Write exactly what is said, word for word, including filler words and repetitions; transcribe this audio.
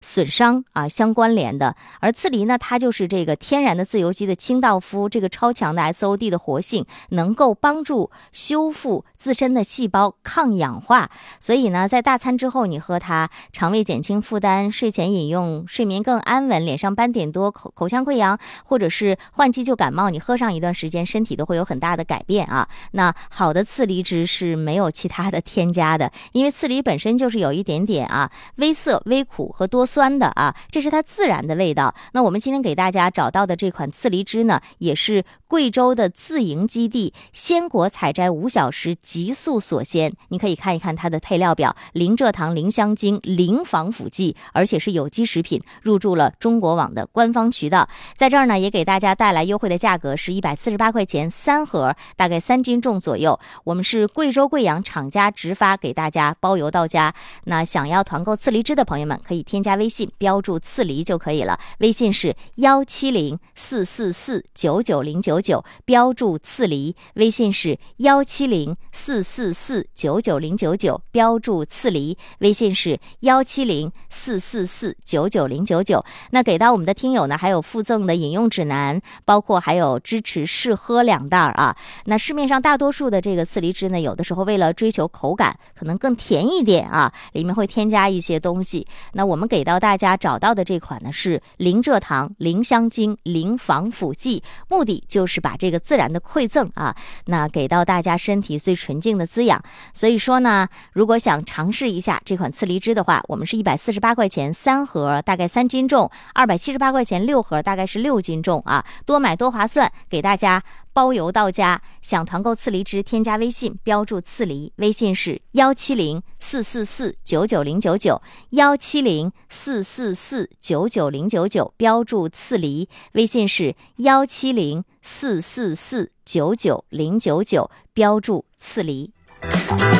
损伤啊相关联的。而刺梨呢，它就是这个天然的自由基的清道夫，这个超强的 S O D 的活性，能够帮助修复自身的细胞，抗氧化。所以呢，在大餐之后你喝它，肠胃减轻负担，睡前饮用，睡眠更安稳，脸上斑点多，口口腔溃疡或者是换季就感冒，你喝上一段时间，身体都会有很大的改变啊。那好的刺梨汁是没有其他的添加的，因为刺梨本身就是有一点点啊微涩、微苦和多酸的啊，这是它自然的味道。那我们今天给大家找到的这款刺梨汁呢，也是贵州的自营基地鲜果采摘五小时急速锁鲜。你可以看一看它的配料表，零蔗糖、零香精、零防腐剂，而且是有机食品，入驻了中国网的官方渠道。在这儿呢，也给大家带来优惠的价格，是一百四十八块钱三盒，大概三斤重左右。我们是贵州贵阳厂家直发，给大家包邮到家。那想要团购刺梨汁的朋友们，可以添加微信，标注刺梨就可以了。微信是幺七零四四四九九零九九，标注刺梨。微信是幺七零四四四九九零九九，标注刺梨。微信是幺七零四四四九九零九九。那给到我们的听友呢，还有附赠的饮用指南，包括还有支持试喝两袋啊。那市面上大多数的这个刺梨汁呢，有的时候为了追求口感，可能更甜一点啊，里面会添加一些东西。那我们给到大家找到的这款呢，是零蔗糖、零香精、零防腐剂，目的就是把这个自然的馈赠啊，那给到大家身体最纯净的滋养。所以说呢，如果想尝试一下这款刺梨汁的话，我们是一百四十八块钱三盒，大概三斤重，二百七十八块钱六盒，大概是六斤重啊，多买多划算，给大家包邮到家。想团购刺梨汁，添加微信，标注刺梨，微信是幺七零四四四九九零九九，幺七零四四四九九零九九，标注刺梨，微信是幺七零四四四九九零九九，标注刺梨。